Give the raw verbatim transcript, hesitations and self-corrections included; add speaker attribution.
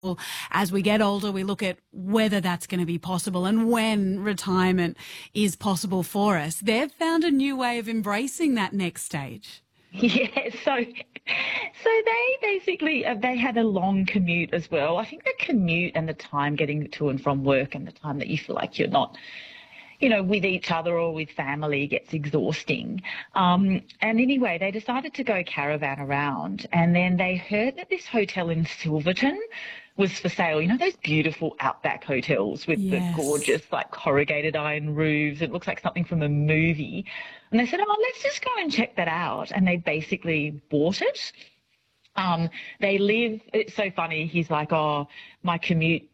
Speaker 1: As we get older, we look at whether that's going to be possible and when retirement is possible for us. They've found a new way of embracing that next stage.
Speaker 2: Yeah, so so they basically uh, they had a long commute as well. I think the commute and the time getting to and from work and the time that you feel like you're not, you know, with each other or with family gets exhausting. Um, and anyway, they decided to go caravan around, and then they heard that this hotel in Silverton was for sale. You know, those beautiful outback hotels with
Speaker 1: Yes.
Speaker 2: the gorgeous, like, corrugated iron roofs. It looks like something from a movie. And they said, oh, let's just go and check that out. And they basically bought it. Um, they live, it's so funny, he's like, oh, my commute